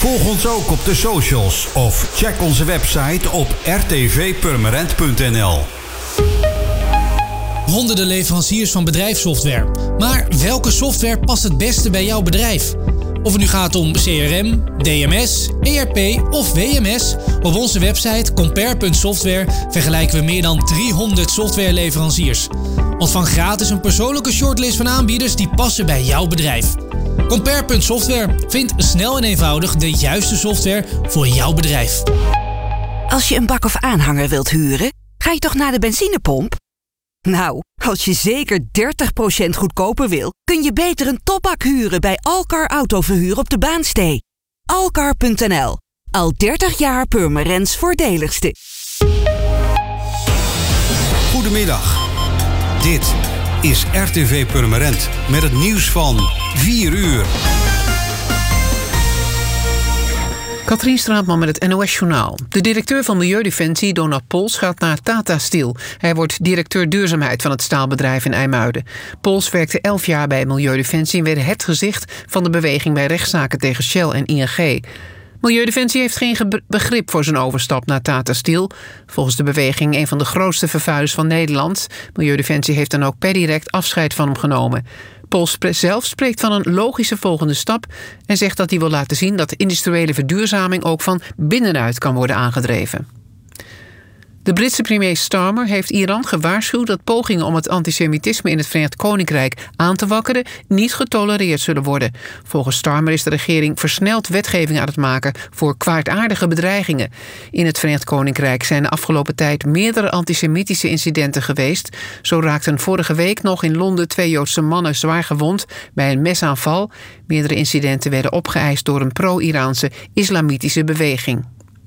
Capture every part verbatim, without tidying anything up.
Volg ons ook op de socials of check onze website op r t v purmerend punt n l. Honderden leveranciers van bedrijfssoftware. Maar welke software past het beste bij jouw bedrijf? Of het nu gaat om C R M, D M S, E R P of W M S, op onze website compare punt software vergelijken we meer dan driehonderd softwareleveranciers. Ontvang gratis een persoonlijke shortlist van aanbieders die passen bij jouw bedrijf. compare punt software vindt snel en eenvoudig de juiste software voor jouw bedrijf. Als je een bak of aanhanger wilt huren, ga je toch naar de benzinepomp? Nou, als je zeker dertig procent goedkoper wil, kun je beter een topbak huren bij Alcar Autoverhuur op de Baanstee. Alcar punt n l. Al dertig jaar Purmerends voordeligste. Goedemiddag. Dit is R T V Purmerend met het nieuws van vier uur. Katrien Straatman met het N O S-journaal. De directeur van Milieudefensie, Donald Pols, gaat naar Tata Steel. Hij wordt directeur duurzaamheid van het staalbedrijf in IJmuiden. Pols werkte elf jaar bij Milieudefensie en werd het gezicht van de beweging bij rechtszaken tegen Shell en I N G. Milieudefensie heeft geen ge- begrip voor zijn overstap naar Tata Steel. Volgens de beweging een van de grootste vervuilers van Nederland. Milieudefensie heeft dan ook per direct afscheid van hem genomen. Pols zelf spreekt van een logische volgende stap en zegt dat hij wil laten zien dat de industriële verduurzaming ook van binnenuit kan worden aangedreven. De Britse premier Starmer heeft Iran gewaarschuwd dat pogingen om het antisemitisme in het Verenigd Koninkrijk aan te wakkeren niet getolereerd zullen worden. Volgens Starmer is de regering versneld wetgeving aan het maken voor kwaadaardige bedreigingen. In het Verenigd Koninkrijk zijn de afgelopen tijd meerdere antisemitische incidenten geweest. Zo raakten vorige week nog in Londen twee Joodse mannen zwaar gewond bij een mesaanval. Meerdere incidenten werden opgeëist door een pro-Iraanse islamitische beweging.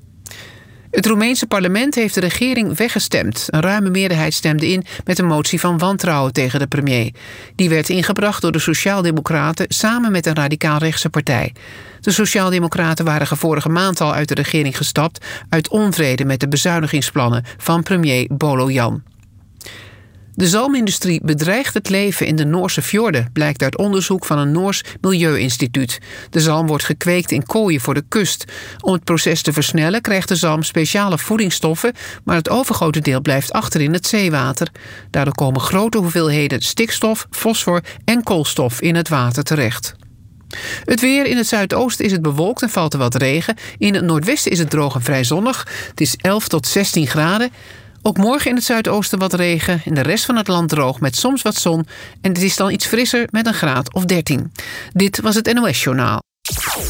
Het Roemeense parlement heeft de regering weggestemd. Een ruime meerderheid stemde in met een motie van wantrouwen tegen de premier. Die werd ingebracht door de Sociaaldemocraten samen met een radicaal-rechtse partij. De Sociaaldemocraten waren vorige maand al uit de regering gestapt uit onvrede met de bezuinigingsplannen van premier Bolojan. De zalmindustrie bedreigt het leven in de Noorse fjorden, blijkt uit onderzoek van een Noors milieuinstituut. De zalm wordt gekweekt in kooien voor de kust. Om het proces te versnellen krijgt de zalm speciale voedingsstoffen, maar het overgrote deel blijft achter in het zeewater. Daardoor komen grote hoeveelheden stikstof, fosfor en koolstof in het water terecht. Het weer: in het zuidoosten is het bewolkt en valt er wat regen. In het noordwesten is het droog en vrij zonnig. Het is elf tot zestien graden. Ook morgen in het zuidoosten wat regen, in de rest van het land droog met soms wat zon. En het is dan iets frisser met een graad of dertien. Dit was het N O S-journaal.